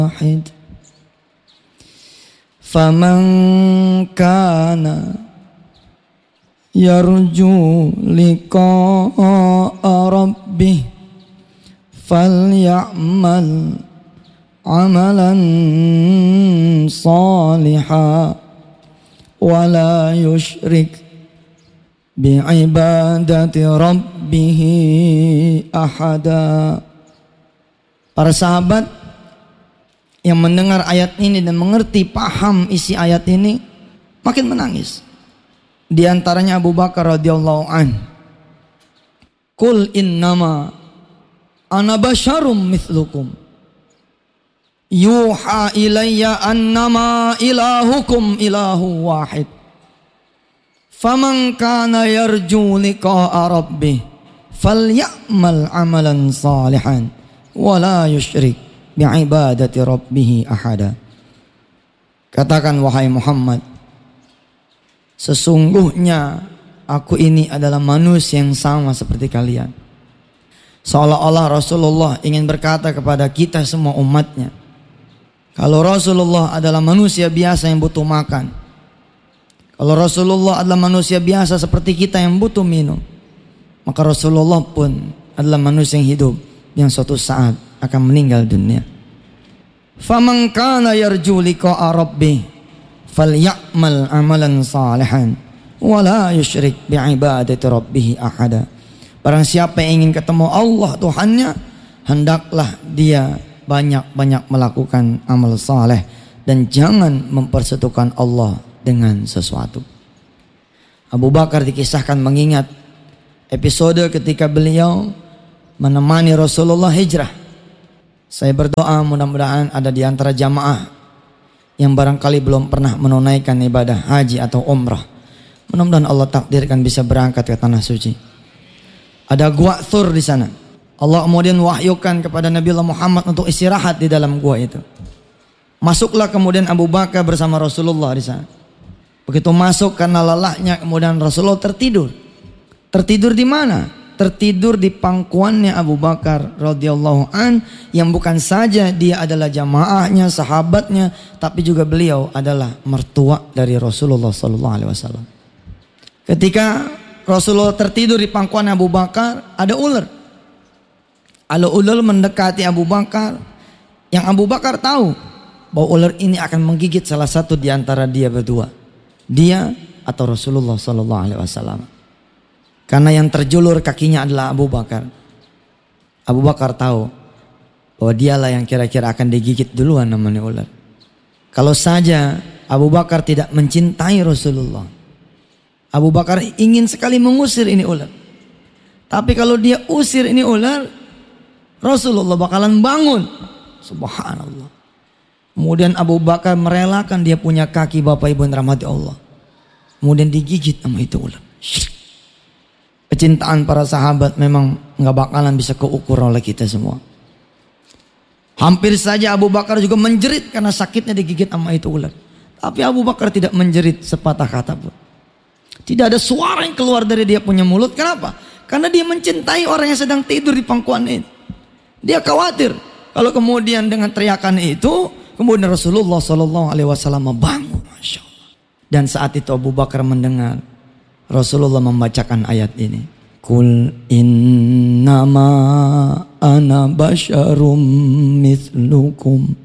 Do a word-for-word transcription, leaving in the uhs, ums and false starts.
واحد فمن كان يرجو لقاء ربه فليعمل عملا صالحا ولا يشرك بعبادة ربه أحدا. Para sahabat yang mendengar ayat ini dan mengerti paham isi ayat ini makin menangis. Di antaranya Abu Bakar radhiyallahu an. Qul innama ana basyarum mithlukum yuha ilayya annama ilahukum ilahu wahid. Faman kana yarju liqa'a rabbih falyamal amalan salihan wala yusyrik bi'ibadati rabbih ahada. Katakan wahai Muhammad, sesungguhnya aku ini adalah manusia yang sama seperti kalian. Seolah-olah Rasulullah ingin berkata kepada kita semua umatnya, kalau Rasulullah adalah manusia biasa yang butuh makan, kalau Rasulullah adalah manusia biasa seperti kita yang butuh minum, maka Rasulullah pun adalah manusia yang hidup yang suatu saat akan meninggal dunia. Faman kana yarju liqa'a rabbih falyamal amalan salihan wala yusyrik bi'ibadati rabbih ahada. Barang siapa yang ingin ketemu Allah Tuhannya, hendaklah dia banyak-banyak melakukan amal saleh dan jangan mempersekutukan Allah dengan sesuatu. Abu Bakar dikisahkan mengingat episode ketika beliau menemani Rasulullah hijrah. Saya berdoa mudah-mudahan ada di antara jamaah yang barangkali belum pernah menunaikan ibadah haji atau umrah. Mudah-mudahan Allah takdirkan bisa berangkat ke tanah suci. Ada gua Thur di sana. Allah kemudian wahyukan kepada Nabi Muhammad untuk istirahat di dalam gua itu. Masuklah kemudian Abu Bakar bersama Rasulullah di sana. Begitu masuk karena lelahnya kemudian Rasulullah tertidur. Tertidur di mana? Tertidur di pangkuannya Abu Bakar radhiyallahu an, yang bukan saja dia adalah jamaahnya, sahabatnya, tapi juga beliau adalah mertua dari Rasulullah sallallahu alaihi wasallam. Ketika Rasulullah tertidur di pangkuan Abu Bakar, ada ular. Ada ular mendekati Abu Bakar, yang Abu Bakar tahu bahwa ular ini akan menggigit salah satu di antara dia berdua. Dia atau Rasulullah sallallahu alaihi wasallam. Karena yang terjulur kakinya adalah Abu Bakar. Abu Bakar tahu bahwa dialah yang kira-kira akan digigit duluan namanya ular. Kalau saja Abu Bakar tidak mencintai Rasulullah, Abu Bakar ingin sekali mengusir ini ular. Tapi kalau dia usir ini ular, Rasulullah bakalan bangun. Subhanallah. Kemudian Abu Bakar merelakan dia punya kaki, Bapak Ibu yang dirahmati Allah. Kemudian digigit sama itu ular. Kecintaan para sahabat memang gak bakalan bisa keukur oleh kita semua. Hampir saja Abu Bakar juga menjerit karena sakitnya digigit sama itu ular. Tapi Abu Bakar tidak menjerit sepatah kata pun. Tidak ada suara yang keluar dari dia punya mulut. Kenapa? Karena dia mencintai orang yang sedang tidur di pangkuan itu. Dia khawatir kalau kemudian dengan teriakan itu, kemudian Rasulullah sallallahu alaihi wasallam bangun, Masya Allah. Dan saat itu Abu Bakar mendengar Rasulullah membacakan ayat ini. Qul innama ana basyarum mithlukum